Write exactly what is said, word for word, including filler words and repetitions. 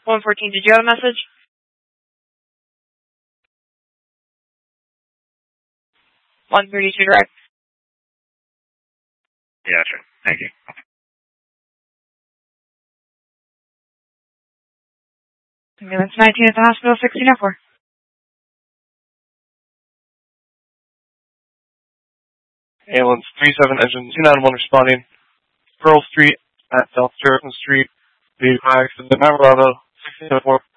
one fourteen, did you have a message? one thirty-two direct. Yeah, sure. Thank you. Ambulance nineteen at the hospital, sixteen oh four. Ambulance three seven, engine two nine one responding. Pearl Street at South Jefferson Street. Vehicle accident, Mount Bravo, sixteen oh four.